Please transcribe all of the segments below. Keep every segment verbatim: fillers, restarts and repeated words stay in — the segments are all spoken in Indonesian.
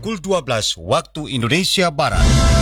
pukul dua belas waktu Indonesia Barat.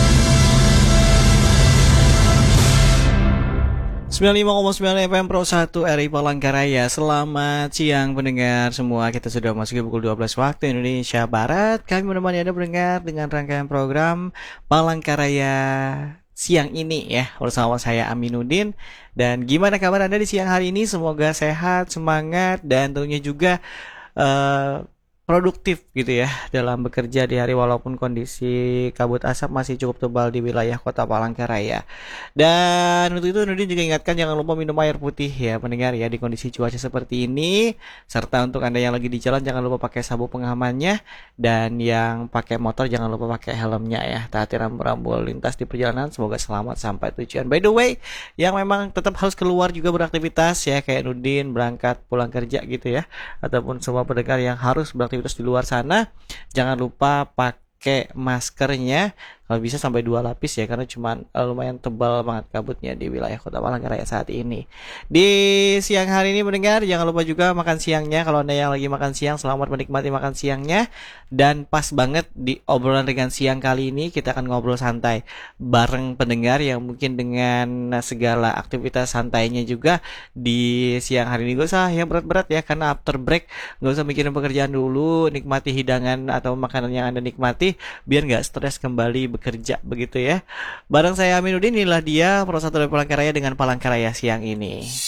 sembilan puluh lima koma sembilan F M Pro satu R I Palangkaraya. Selamat siang pendengar semua. Kita sudah masuk ke pukul dua belas waktu Indonesia Barat. Kami menemani Anda pendengar dengan rangkaian program Palangkaraya siang ini ya, bersama saya Aminuddin. Dan gimana kabar Anda di siang hari ini? Semoga sehat, semangat, dan tentunya juga uh, produktif gitu ya dalam bekerja di hari walaupun kondisi kabut asap masih cukup tebal di wilayah kota Palangkaraya. Dan untuk itu Nudin juga ingatkan jangan lupa minum air putih ya pendengar ya di kondisi cuaca seperti ini. Serta untuk Anda yang lagi di jalan jangan lupa pakai sabuk pengamannya, dan yang pakai motor jangan lupa pakai helmnya ya. Taati rambu-rambu lintas di perjalanan, semoga selamat sampai tujuan. By the way, yang memang tetap harus keluar juga beraktivitas ya, kayak Nudin berangkat pulang kerja gitu ya, ataupun semua pendengar yang harus beraktivitas di luar sana, jangan lupa pakai maskernya, kalau bisa sampai dua lapis ya, karena cuman uh, lumayan tebal banget kabutnya di wilayah kota Palangkaraya saat ini. Di siang hari ini mendengar, jangan lupa juga makan siangnya. Kalau Anda yang lagi makan siang, selamat menikmati makan siangnya. Dan pas banget di obrolan dengan siang kali ini, kita akan ngobrol santai bareng pendengar yang mungkin dengan segala aktivitas santainya juga di siang hari ini. Gak usah yang berat-berat ya, karena after break gak usah mikirin pekerjaan dulu, nikmati hidangan atau makanan yang Anda nikmati biar gak stres kembali bekerja begitu ya. Bareng saya Aminuddin, inilah dia Pro satu Palangkaraya dengan Palangkaraya siang ini.